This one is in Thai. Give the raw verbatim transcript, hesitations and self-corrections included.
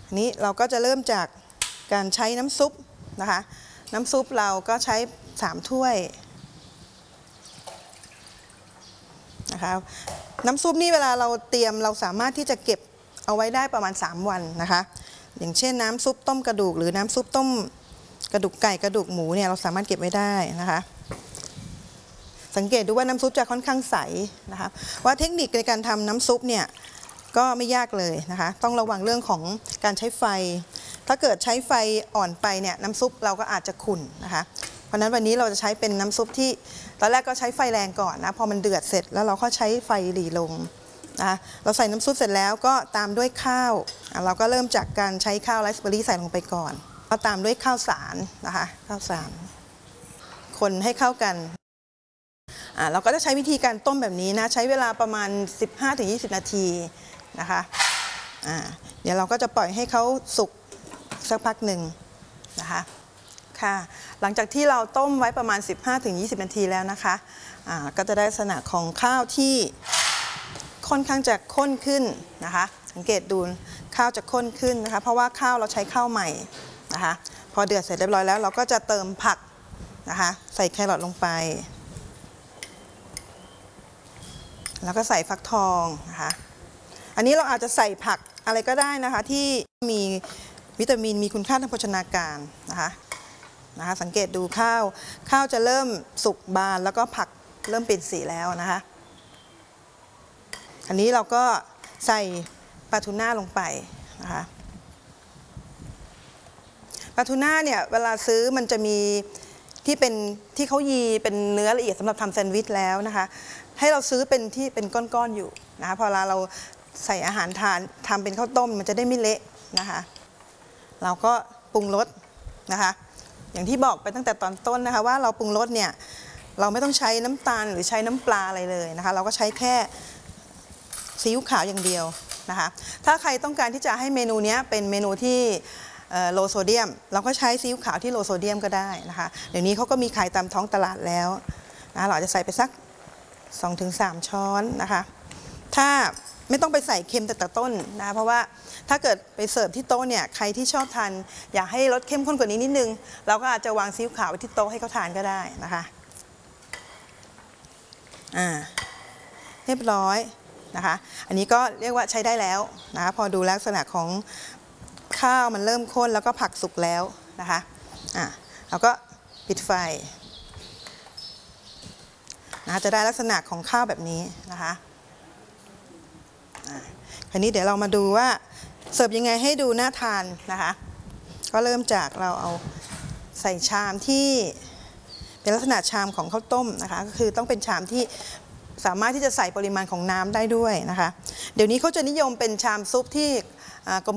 นี้เราก็จะเริ่มจากการใช้น้ำซุปนะคะน้ำซุปเราก็ใช้สามถ้วยนะคะน้ำซุปนี่เวลาเราเตรียมเราสามารถที่จะเก็บเอาไว้ได้ประมาณสามวันนะคะอย่างเช่นน้ำซุปต้มกระดูกหรือน้ำซุปต้มกระดูกไก่กระดูกหมูเนี่ยเราสามารถเก็บไว้ได้นะคะสังเกตดูว่าน้ำซุปจะค่อนข้างใสนะคะว่าเทคนิคในการทำน้ำซุปเนี่ยก็ไม่ยากเลยนะคะต้องระวังเรื่องของการใช้ไฟถ้าเกิดใช้ไฟอ่อนไปเนี่ยน้ำซุปเราก็อาจจะขุ่นนะคะเพราะฉะนั้นวันนี้เราจะใช้เป็นน้ำซุปที่ตอนแรกก็ใช้ไฟแรงก่อนนะพอมันเดือดเสร็จแล้วเราก็ใช้ไฟหรี่ลงนะคะเราใส่น้ำซุปเสร็จแล้วก็ตามด้วยข้าวเราก็เริ่มจากการใช้ข้าวไรซ์เบอร์รี่ใส่ลงไปก่อนก็ตามด้วยข้าวสารนะคะข้าวสารคนให้เข้ากันเราก็จะใช้วิธีการต้มแบบนี้นะใช้เวลาประมาณ สิบห้าถึงยี่สิบ นาทีนะคะเดี๋ยวเราก็จะปล่อยให้เขาสุกสักพักหนึ่งนะคะค่ะหลังจากที่เราต้มไว้ประมาณ สิบห้าถึงยี่สิบ นาทีแล้วนะคะก็จะได้ลักษณะของข้าวที่ค่อนข้างจะข้นขึ้นนะคะสังเกตดูข้าวจะข้นขึ้นนะคะเพราะว่าข้าวเราใช้ข้าวใหม่นะคะพอเดือดเสร็จเรียบร้อยแล้วเราก็จะเติมผักนะคะใส่แครอทลงไปแล้วก็ใส่ฟักทองนะคะอันนี้เราอาจจะใส่ผักอะไรก็ได้นะคะที่มีวิตามินมีคุณค่าทางโภชนาการนะคะนะคะสังเกตดูข้าวข้าวจะเริ่มสุกบานแล้วก็ผักเริ่มเปลี่ยนสีแล้วนะคะอันนี้เราก็ใส่ปลาทูน่าลงไปนะคะปลาทูน่าเนี่ยเวลาซื้อมันจะมีที่เป็นที่เขายีเป็นเนื้อละเอียดสำหรับทำแซนด์วิชแล้วนะคะให้เราซื้อเป็นที่เป็นก้อนๆอยู่นะคะพอเราใส่อาหารทานทำเป็นข้าวต้มมันจะได้ไม่เละนะคะเราก็ปรุงรสนะคะอย่างที่บอกไปตั้งแต่ตอนต้นนะคะว่าเราปรุงรสเนี่ยเราไม่ต้องใช้น้ำตาลหรือใช้น้ำปลาอะไรเลยนะคะเราก็ใช้แค่ซีอิ๊วขาวอย่างเดียวนะคะถ้าใครต้องการที่จะให้เมนูนี้เป็นเมนูที่โลโซเดียมเราก็ใช้ซีอิ๊วขาวที่โลโซเดียมก็ได้นะคะเดี๋ยวนี้เขาก็มีขายตามท้องตลาดแล้วนะเราจะใส่ไปสัก สองถึงสาม ช้อนนะคะถ้าไม่ต้องไปใส่เค็มแต่แต่ต้นนะเพราะว่าถ้าเกิดไปเสิร์ฟที่โต๊ะเนี่ยใครที่ชอบทานอยากให้รสเข้มข้นกว่านี้นิดนึงเราก็อาจจะวางซีอิ๊วขาวไว้ที่โต๊ะให้เขาทานก็ได้นะคะอ่าเรียบร้อยนะคะอันนี้ก็เรียกว่าใช้ได้แล้วนะคะพอดูลักษณะของข้าวมันเริ่มข้นแล้วก็ผักสุกแล้วนะคะอ่าเราก็ปิดไฟนะจะได้ลักษณะของข้าวแบบนี้นะคะคราวนี้เดี๋ยวเรามาดูว่าเสิร์ฟยังไงให้ดูน่าทานนะคะก็เริ่มจากเราเอาใส่ชามที่เป็นลักษณะชามของข้าวต้มนะคะก็คือต้องเป็นชามที่สามารถที่จะใส่ปริมาณของน้ำได้ด้วยนะคะเดี๋ยวนี้เขาจะนิยมเป็นชามซุปที่ก